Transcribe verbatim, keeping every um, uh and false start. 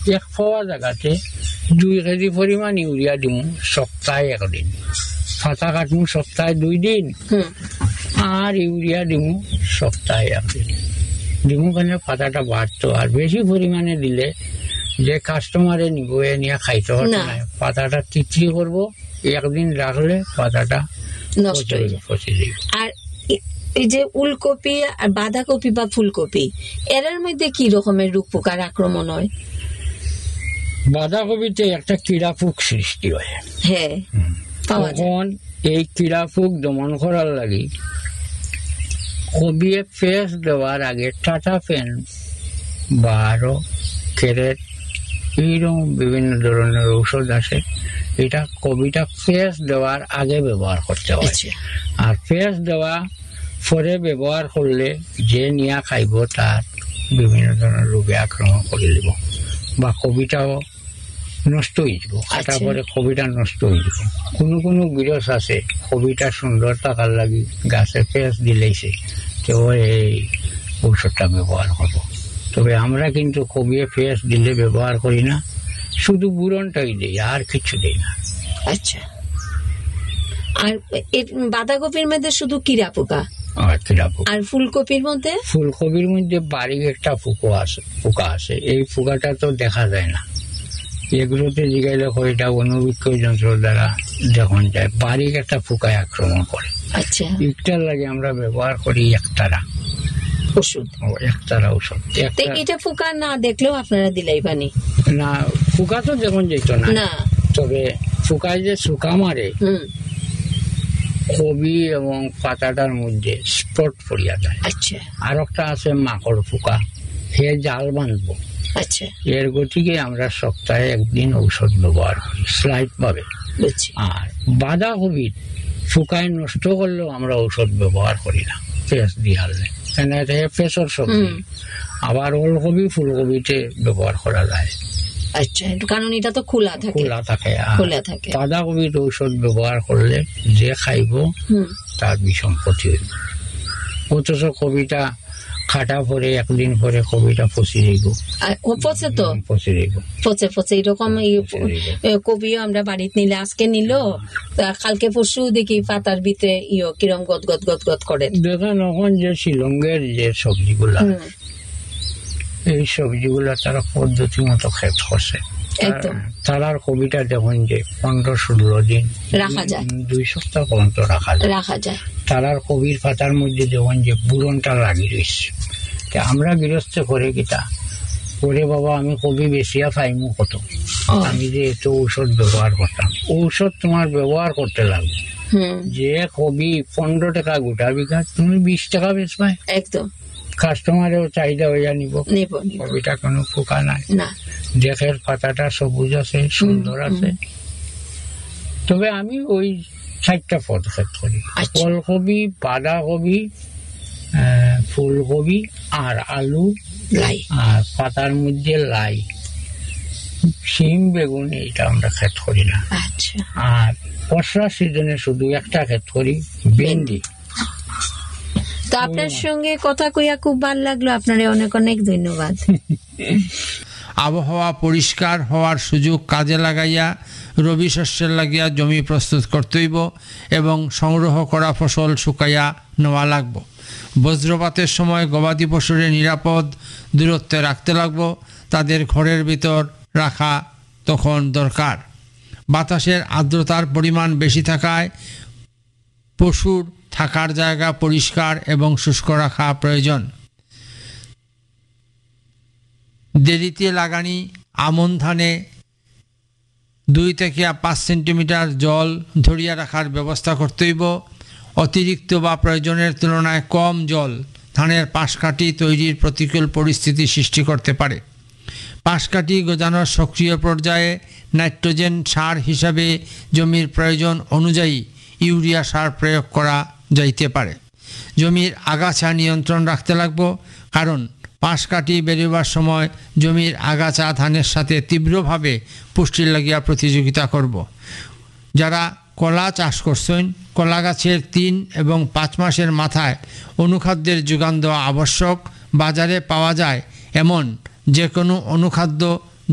এক পাওয়া জায়গাতে দুই কেজি পরিমাণ ইউরিয়া দিমু সপ্তাহে একদিন, পাতা কাটমু সপ্তাহে দুই দিন, আর ইউরিয়া দিমু সপ্তাহে একদিন। দিমু কেন পাতাটা বাড়তো, আর বেশি পরিমাণে দিলে যে কাস্টমারে নিব এ নিয়ে খাইতে হতো না, পাতাটা তিতলি করবো, একদিন রাখলে পাতাটা নষ্ট হয়ে যায়। আর এই যে উলকপি আর বাঁধাকপি বা ফুলকপি এর মধ্যে কি রকমের রোগ পোকার আক্রমণ হয়? বাঁধাকপিতে একটা কিড়া পোক সৃষ্টি হয়, হ্যাঁ, তখন এই কিড়া পোক দমন করার লাগি কবিয়ে পেঁয়াজ দেওয়ার আগে টাটা পেন বা আরো ক্যারেট এইরকম বিভিন্ন ধরনের ঔষধ আছে, এটা কবিটা পেঁয়াজ দেওয়ার আগে ব্যবহার করতে হয়। আর পেঁয়াজ দেওয়া পরে ব্যবহার করলে যে নিয়া খাইব তার বিভিন্ন ধরনের রোগে আক্রমণ করে দিব, বা কবিটাও নষ্ট হয়ে যাব, খাটা পরে কবিটা নষ্ট হয়ে যাব। কোনো কোনো গৃহস্থ আছে কবিটা সুন্দর থাকার লাগি গাছে পেঁয়াজ দিলেইছে, কেউ এই ঔষধটা ব্যবহার করবো। তবে আমরা কিন্তু কবিয়ে পেঁয়াজ দিলে ব্যবহার করি না, শুধু বুড়নটাই দিই, আর কিছু দিই না। আচ্ছা, আর বাঁধাকপির মধ্যে শুধু কিড়া পোকা, আর ফুলকপির মধ্যে ফুলকপির মধ্যে বাড়ি একটা পোকা আছে, পোকা আছে এই পোকাটা তো দেখা যায় না, এগুলোতে জিগাইলে এটা অনুবীক্ষ যন্ত্র দ্বারা যখন যায় বাড়ি একটা পোকায় আক্রমণ করে। আচ্ছা, একটার লাগে আমরা ব্যবহার করি একটারা ওষুধ, একটারা ওষুধ। এটা পোকা না দেখলেও আপনারা দিলাই পানি না, পোকা তো যখন যেত না, তবে পোকায় যে শুকা মারে কবি এবং পাতাটার মধ্যে স্পট পড়িয়া যায়। আচ্ছা, আর একটা আছে মাকড় পোকা, হে জাল বাঁধবো। আচ্ছা, এর গতিকে আমরা সপ্তাহে একদিন ঔষধ ব্যবহার করি স্লাইড ভাবে। আর বাঁধাকপি শুকায় নষ্ট করলেও আমরা ঔষধ ব্যবহার করি না, পেঁয়াজ দিয়ে হারলে, কেন এটা পেঁচর সবজি। আবার ওলকপি ফুলকপিতে ব্যবহার করা যায়। আচ্ছা, কারণ এটা তো খোলা থাকে, খোলা থাকে, খোলা থাকে। বাঁধাকপির ঔষধ ব্যবহার করলে যে খাইব তার বিসম্পত্তি হইব। অথচ কবিটা খাটা পরে একদিন পরে কবিটা পচি যাইব, পচে তো পচে যাইব, পচে পচে এরকম। কবিও আমরা বাড়িতে নিলে আজকে নিল, কালকে পরশু দেখি পাতার ভিতরে ইয়ে কিরম গদ গদ গদ গদ করে। দেখেন এখন যে শিলংয়ের যে সবজিগুলা, এই সবজিগুলা তারা পদ্ধতি মতো ক্ষেত করছে, তারার কবিটা দেখুন যে পনেরো ষোলো দিন রাখা যায়, দুই সপ্তাহ পর্যন্ত রাখা যায় রাখা যায় তারার কবির পাতার মধ্যে দেখুন যে বুড়নটা লাগিয়ে রয়েছে। আমরা গৃহস্থ করে কিতা করে বাবা আমি কবি বেশিয়া পাইমু কত, আমি যে এত ঔষধ ব্যবহার করতাম, ঔষধ তোমার ব্যবহার করতে লাগবে। যে কবি পনেরো টাকা গোটা বিঘা, তুমি বিশ টাকা বেশ পাই, একদম কাস্টমারেও চাহিদা হইয়া নিব, কবিটা কোনো পোকা নাই, দেখের পাতাটা সবুজ আছে, সুন্দর আছে। তবে আমি ওই চারটা পদক্ষেপ করি, ফুলকপি, বাঁধাকপি, ফুলকপি আর আলু, লাই, আর পাতার মধ্যে লাই, শিম, বেগুন, এইটা আমরা ক্ষেত করি না। আর বর্ষার সিজনে শুধু একটা ক্ষেত করি, ভেন্ডি। তো আপনার সঙ্গে কথা কইয়া খুব ভালো লাগলো, আপনার অনেক অনেক ধন্যবাদ। আবহাওয়া পরিষ্কার হওয়ার সুযোগ কাজে লাগাইয়া রবি শস্যের লাগিয়া জমি প্রস্তুত করতে হইব এবং সংগ্রহ করা ফসল শুকাইয়া নেওয়া লাগব। বজ্রপাতের সময় গবাদি পশুরে নিরাপদ দূরত্বে রাখতে লাগব, তাদের ঘরের ভিতর রাখা তখন দরকার। বাতাসের আর্দ্রতার পরিমাণ বেশি থাকায় পশুর থাকার জায়গা পরিষ্কার এবং শুষ্ক রাখা প্রয়োজন। দেরিতে লাগানি আমন ধানে দুই থেকে পাঁচ সেন্টিমিটার জল ধরিয়া রাখার ব্যবস্থা করতে হইব। অতিরিক্ত বা প্রয়োজনের তুলনায় কম জল ধানের পাশকাঠি তৈরির প্রতিকূল পরিস্থিতি সৃষ্টি করতে পারে। পাশকাঠি গজানোর সক্রিয় পর্যায়ে নাইট্রোজেন সার হিসাবে জমির প্রয়োজন অনুযায়ী ইউরিয়া সার প্রয়োগ করা যাইতে পারে। জমির আগাছা নিয়ন্ত্রণ রাখতে লাগব, কারণ পাশকাঠি বেরোবার সময় জমির আগাছা ধানের সাথে তীব্রভাবে পুষ্টির লাগিয়া প্রতিযোগিতা করব। যারা কলা চাষ করছেন, কলা গাছের তিন এবং পাঁচ মাসের মাথায় অনুখাদ্যের যোগান দেওয়া আবশ্যক। বাজারে পাওয়া যায় এমন যে কোনো অনুখাদ্য